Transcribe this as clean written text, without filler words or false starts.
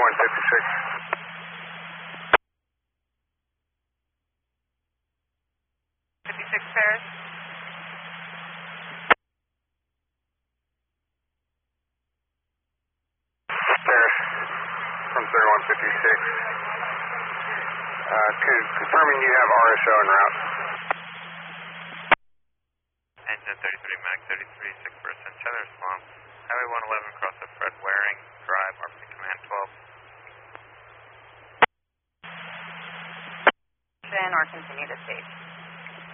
3156. 56 Paris. Paris from 3156. Confirming you have RSO en route. Engine 33, Mac 33, 6%, Cheddar Swamp, Highway 111 across the Fred Waring Drive, RP Command 12. Or continue to stage.